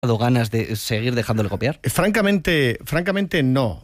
dado ganas de seguir dejándole copiar? Francamente no.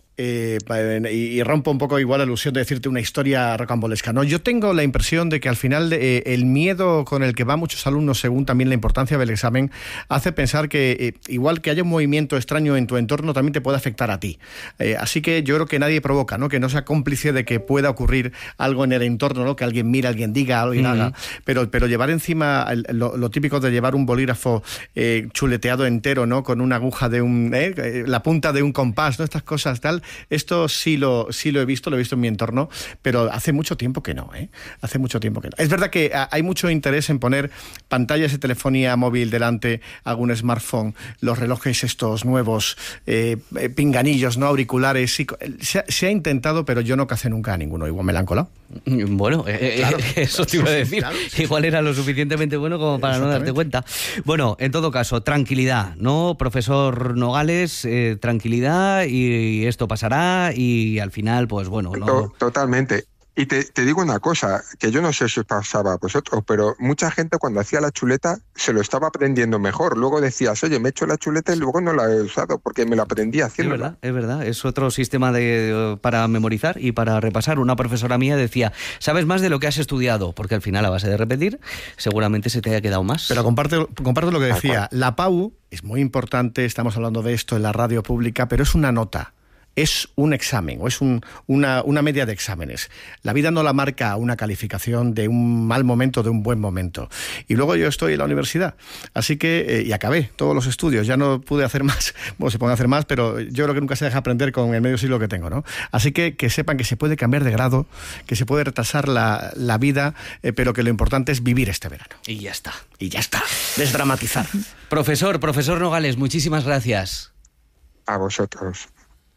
Y rompo un poco igual la ilusión de decirte una historia rocambolesca, ¿no? Yo tengo la impresión de que al final el miedo con el que van muchos alumnos, según también la importancia del examen, hace pensar que igual que haya un movimiento extraño en tu entorno, también te puede afectar a ti. Así que yo creo que nadie provoca, ¿no? Que no sea cómplice de que pueda ocurrir algo en el entorno, ¿no? Que alguien mire, alguien diga, alguien haga. Pero llevar encima lo típico de llevar un bolígrafo chuleteado entero, ¿no? Con una aguja de la punta de un compás, ¿no? Estas cosas tal. Esto sí lo he visto en mi entorno, pero hace mucho tiempo que no, Hace mucho tiempo que no. Es verdad que hay mucho interés en poner pantallas de telefonía móvil delante, algún smartphone, los relojes estos nuevos, pinganillos, ¿no? Auriculares. Se ha intentado, pero yo no casé nunca a ninguno. Igual me la han colado. Bueno, claro, eso te iba a decir. Claro, sí. Igual era lo suficientemente bueno como para no darte cuenta. Bueno, en todo caso, tranquilidad, ¿no? Profesor Nogales, tranquilidad, y esto pasará, y al final, pues bueno, ¿no? Totalmente. Y te digo una cosa, que yo no sé si os pasaba a vosotros, pero mucha gente cuando hacía la chuleta se lo estaba aprendiendo mejor. Luego decías, oye, me he hecho la chuleta y luego no la he usado porque me la aprendí haciendo. Es verdad. Es otro sistema para memorizar y para repasar. Una profesora mía decía, sabes más de lo que has estudiado, porque al final a base de repetir seguramente se te haya quedado más. Pero comparto lo que decía. La PAU es muy importante, estamos hablando de esto en la radio pública, pero es una nota. Es un examen o es una media de exámenes. La vida no la marca una calificación de un mal momento, de un buen momento. Y luego yo estoy en la universidad, así que, y acabé todos los estudios, ya no pude hacer más, bueno, se pueden hacer más, pero yo creo que nunca se deja aprender con el medio siglo que tengo, ¿no? Así que sepan que se puede cambiar de grado, que se puede retrasar la vida, pero que lo importante es vivir este verano. Y ya está. Desdramatizar. Profesor Nogales, muchísimas gracias. A vosotros.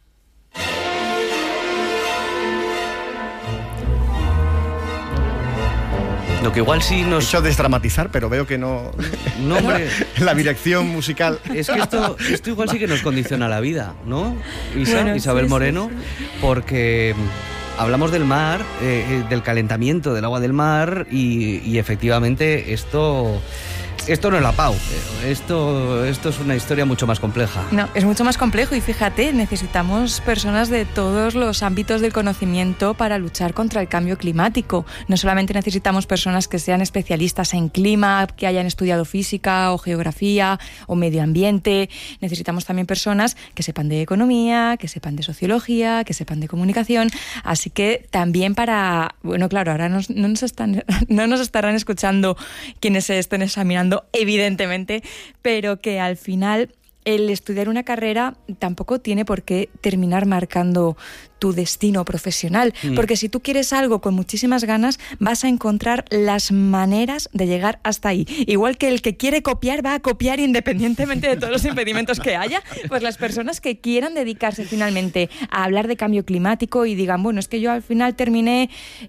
Lo que igual sí nos... He hecho desdramatizar, pero veo que no... No, hombre. La dirección musical. Es que esto igual sí que nos condiciona la vida, ¿no? Isabel sí, Moreno, sí. Porque hablamos del mar, del calentamiento del agua del mar, y efectivamente esto no es la PAU, esto es una historia mucho más compleja. No, es mucho más complejo, y fíjate, necesitamos personas de todos los ámbitos del conocimiento para luchar contra el cambio climático. No solamente necesitamos personas que sean especialistas en clima, que hayan estudiado física o geografía o medio ambiente, necesitamos también personas que sepan de economía, que sepan de sociología, que sepan de comunicación, así que también bueno, claro, ahora no nos estarán escuchando quienes se estén examinando, evidentemente, pero que al final el estudiar una carrera tampoco tiene por qué terminar marcando tu destino profesional, porque si tú quieres algo con muchísimas ganas, vas a encontrar las maneras de llegar hasta ahí. Igual que el que quiere copiar va a copiar independientemente de todos los impedimentos que haya, pues las personas que quieran dedicarse finalmente a hablar de cambio climático y digan, bueno, es que yo al final terminé,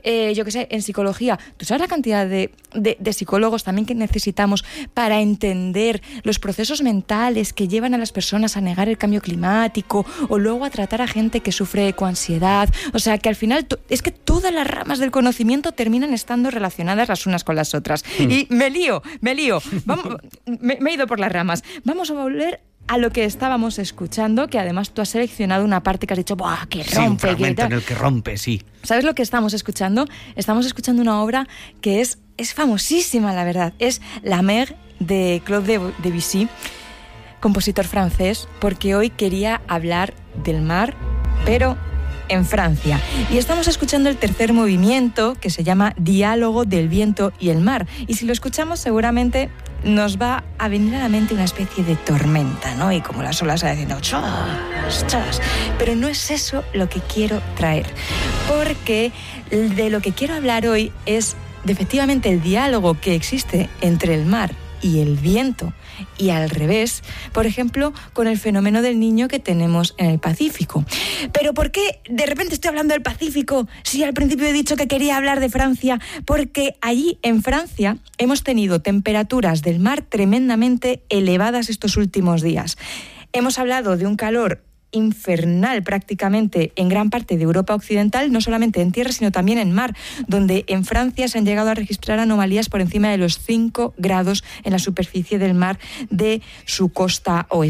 en psicología. ¿Tú sabes la cantidad de psicólogos también que necesitamos para entender los procesos mentales que llevan a las personas a negar el cambio climático, o luego a tratar a gente que sufre ecoansiedad? O sea, que al final es que todas las ramas del conocimiento terminan estando relacionadas las unas con las otras. Y me lío. Vamos, me he ido por las ramas. Vamos a volver a lo que estábamos escuchando, que además tú has seleccionado una parte que has dicho, ¡buah, que rompe! Sí, un fragmento en el que rompe, sí. ¿Sabes lo que estamos escuchando? Estamos escuchando una obra que es famosísima, la verdad. Es La Mer, de Claude Debussy, compositor francés, porque hoy quería hablar del mar, pero en Francia. Y estamos escuchando el tercer movimiento, que se llama Diálogo del viento y el mar. Y si lo escuchamos, seguramente nos va a venir a la mente una especie de tormenta, ¿no? Y como las olas haciendo chas, chas. Pero no es eso lo que quiero traer. Porque de lo que quiero hablar hoy es de efectivamente el diálogo que existe entre el mar y el viento, y al revés, por ejemplo, con el fenómeno del niño que tenemos en el Pacífico. Pero ¿por qué de repente estoy hablando del Pacífico si al principio he dicho que quería hablar de Francia? Porque allí, en Francia, hemos tenido temperaturas del mar tremendamente elevadas estos últimos días. Hemos hablado de un calor infernal prácticamente en gran parte de Europa Occidental, no solamente en tierra, sino también en mar, donde en Francia se han llegado a registrar anomalías por encima de los 5 grados en la superficie del mar de su costa oeste.